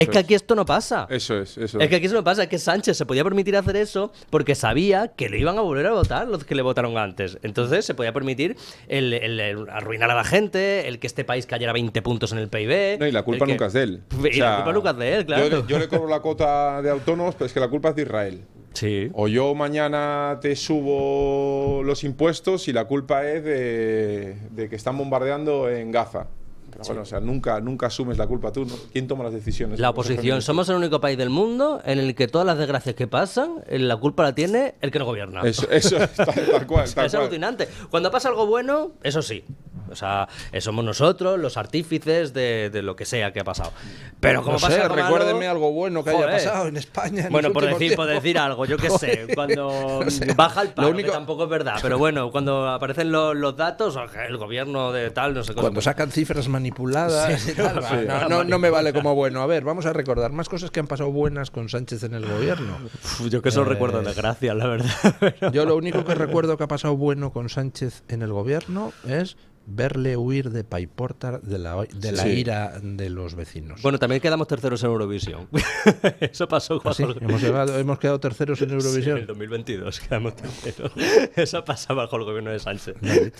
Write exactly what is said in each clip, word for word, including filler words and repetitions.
Es que aquí esto no pasa. Eso es, eso es. Es que aquí eso no pasa. Es que Sánchez se podía permitir hacer eso porque sabía que le iban a volver a votar los que le votaron antes. Entonces se podía permitir el, el, el arruinar a la gente, el que este país cayera veinte puntos en el P I B. No, y la culpa que... nunca es de él. Y o sea, la culpa nunca es de él, claro. Yo, yo le cobro la cuota de autónomos, pero es que la culpa es de Israel. Sí. O yo mañana te subo los impuestos y la culpa es de, de que están bombardeando en Gaza. Pero bueno, sí. o sea, nunca, nunca asumes la culpa tú, ¿no? ¿Quién toma las decisiones? La oposición. Somos el único país del mundo en el que todas las desgracias que pasan, la culpa la tiene el que no gobierna. Eso, eso es tal, tal cual. Tal es cual. alucinante. Cuando pasa algo bueno, eso sí. O sea, somos nosotros los artífices de, de lo que sea que ha pasado. Pero como no pasa sé, algo recuérdeme malo, algo bueno que joder. haya pasado en España. En bueno, los por decir, tiempos. por decir algo, yo qué sé, cuando o sea, baja el paro, lo único... que tampoco es verdad, pero bueno, cuando aparecen los, los datos, el gobierno de tal, no sé cómo. Cuando sacan cifras manipuladas sí, y tal, sí, no, no, no me vale como bueno. A ver, vamos a recordar más cosas que han pasado buenas con Sánchez en el gobierno. Uf, yo que solo eh... recuerdo desgracias, la verdad. Pero... Yo lo único que recuerdo que ha pasado bueno con Sánchez en el gobierno es verle huir de Paiporta de la, de la sí. ira de los vecinos. Bueno, también quedamos terceros en Eurovisión. Eso pasó con... ¿Ah, sí? ¿Hemos, llegado, ¿Hemos quedado terceros en Eurovisión? Sí, en el dos mil veintidós quedamos terceros. Eso pasaba bajo el gobierno de Sánchez.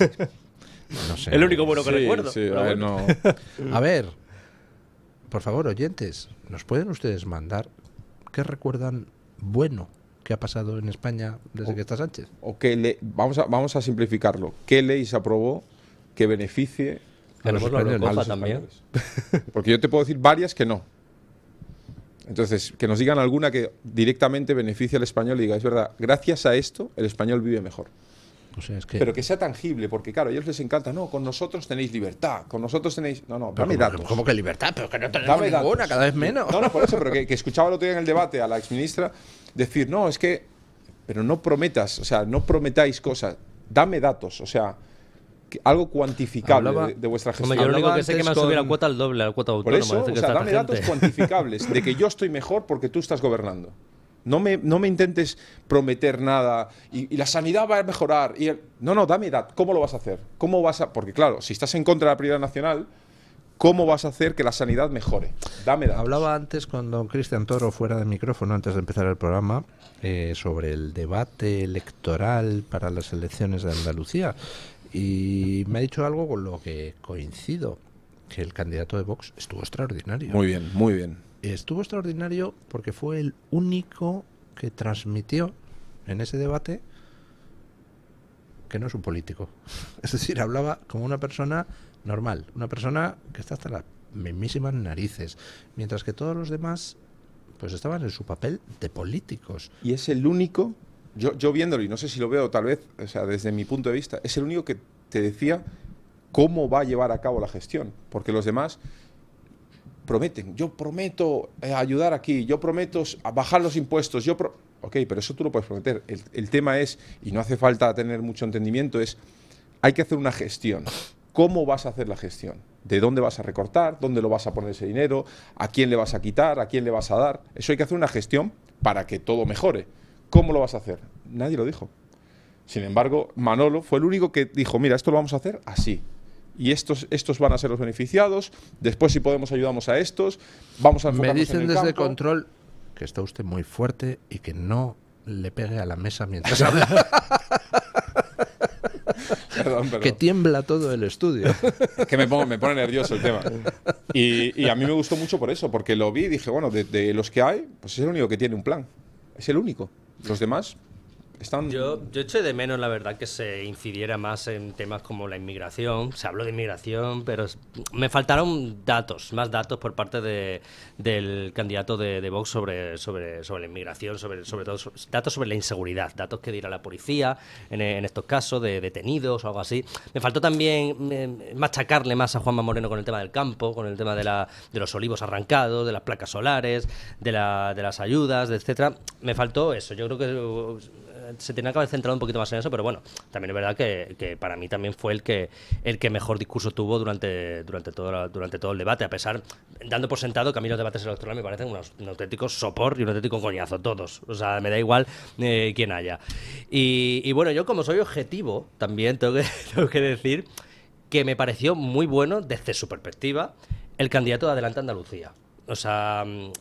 No sé. El único bueno que sí, recuerdo. Sí, a ver, no. A ver, por favor, oyentes, ¿nos pueden ustedes mandar qué recuerdan bueno que ha pasado en España desde o, que está Sánchez? O que le, vamos, a, vamos a simplificarlo. ¿Qué ley se aprobó que beneficie a los españoles? A los también. Porque yo te puedo decir varias que no. Entonces, que nos digan alguna que directamente beneficie al español y diga, es verdad, gracias a esto el español vive mejor. O sea, es que... Pero que sea tangible, porque claro, a ellos les encanta, no, con nosotros tenéis libertad, con nosotros tenéis... No, no, dame ¿Cómo, datos. ¿Cómo que libertad? Pero que no tenemos dame ninguna, datos. cada vez menos. No, no, por eso, pero que, que escuchaba el otro día en el debate a la exministra decir, no, es que... Pero no prometas, o sea, no prometáis cosas, dame datos, o sea... algo cuantificable Hablaba, de, de vuestra gestión. Yo lo único que sé que me han subido la cuota al doble, la cuota autónoma. Por eso, o sea, dame datos cuantificables de que yo estoy mejor porque tú estás gobernando. No me, no me intentes prometer nada y, y la sanidad va a mejorar. Y el, no, no, dame datos. ¿Cómo lo vas a hacer? ¿Cómo vas a...? Porque claro, si estás en contra de la prioridad nacional, ¿cómo vas a hacer que la sanidad mejore? Dame datos. Hablaba antes con don Cristian Toro fuera de micrófono, antes de empezar el programa, eh, sobre el debate electoral para las elecciones de Andalucía. Y me ha dicho algo con lo que coincido, que el candidato de Vox estuvo extraordinario. Muy bien, muy bien. Estuvo extraordinario porque fue el único que transmitió en ese debate que no es un político. Es decir, hablaba como una persona normal, una persona que está hasta las mismísimas narices, mientras que todos los demás pues estaban en su papel de políticos. Y es el único... Yo, yo viéndolo, y no sé si lo veo tal vez, o sea, desde mi punto de vista, es el único que te decía cómo va a llevar a cabo la gestión. Porque los demás prometen, yo prometo eh, ayudar aquí, yo prometo bajar los impuestos, yo pro ok, pero eso tú lo puedes prometer. El, el tema es, y no hace falta tener mucho entendimiento, es, hay que hacer una gestión. ¿Cómo vas a hacer la gestión? ¿De dónde vas a recortar? ¿Dónde lo vas a poner ese dinero? ¿A quién le vas a quitar? ¿A quién le vas a dar? Eso hay que hacer una gestión para que todo mejore. ¿Cómo lo vas a hacer? Nadie lo dijo. Sin embargo, Manolo fue el único que dijo, mira, esto lo vamos a hacer así. Y estos, estos van a ser los beneficiados. Después, si podemos, ayudamos a estos. Vamos a enfocarnos Me dicen en el desde campo. control que está usted muy fuerte y que no le pegue a la mesa mientras habla. Perdón, perdón. Que tiembla todo el estudio. Es que me, pongo, me pone nervioso el tema. Y, y a mí me gustó mucho por eso, porque lo vi y dije, bueno, de, de los que hay, pues es el único que tiene un plan. Es el único. Los demás están... Yo, yo eché de menos, la verdad, que se incidiera más en temas como la inmigración. Se habló de inmigración, pero me faltaron datos, más datos por parte de, del candidato de, de Vox sobre, sobre, sobre la inmigración, sobre, sobre todo datos sobre la inseguridad, datos que dirá la policía en, en estos casos, de detenidos o algo así. Me faltó también eh, machacarle más a Juanma Moreno con el tema del campo, con el tema de, la, de los olivos arrancados, de las placas solares, de, la, de las ayudas, etcétera. Me faltó eso. Yo creo que se tenía que haber centrado un poquito más en eso, pero bueno, también es verdad que, que para mí también fue el que el que mejor discurso tuvo durante durante todo la, durante todo el debate, a pesar, dando por sentado que a mí los debates electorales me parecen unos, un auténtico sopor y un auténtico coñazo, todos, o sea, me da igual eh, quién haya. Y, y bueno, yo como soy objetivo, también tengo que, tengo que decir que me pareció muy bueno, desde su perspectiva, el candidato de Adelante Andalucía. o sea, mm,